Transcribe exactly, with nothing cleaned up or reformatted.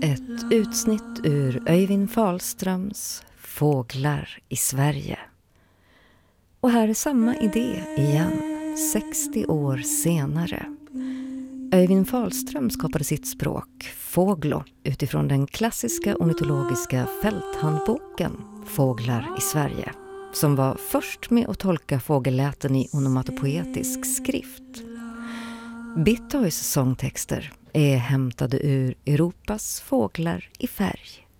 Ett utsnitt ur Öyvind Fahlströms Fåglar i Sverige. Och här är samma idé igen, sextio år senare. Öyvind Fahlström skapade sitt språk, Fåglo, utifrån den klassiska ornitologiska fälthandboken Fåglar i Sverige, som var först med att tolka fågelläten i onomatopoetisk skrift. Bittoys sångtexter är hämtade ur Europas fåglar i färg.